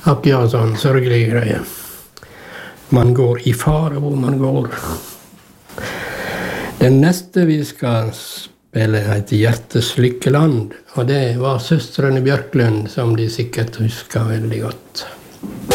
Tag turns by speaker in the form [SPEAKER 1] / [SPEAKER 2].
[SPEAKER 1] Akkurat sånn sørgelig greie. Man går i fare hvor man går. Den neste vi skal spille heter Hjertes Lykkeland, og det var søstrene Bjørklund, som de sikkert husker veldig godt.